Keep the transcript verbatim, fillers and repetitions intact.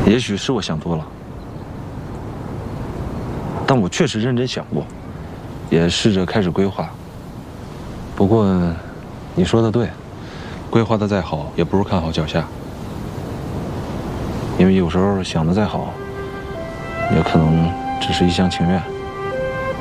也许是我想多了，但我确实认真想过，也试着开始规划。不过，你说的对，规划的再好，也不如看好脚下。因为有时候想的再好，也可能只是一厢情愿。